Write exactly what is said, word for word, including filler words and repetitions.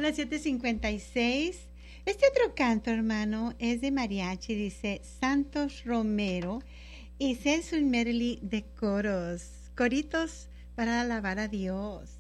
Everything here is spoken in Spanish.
las siete cincuenta y seis. Este otro canto, hermano, es de mariachi, dice Santos Romero, y es un medley de coros, coritos para alabar a Dios.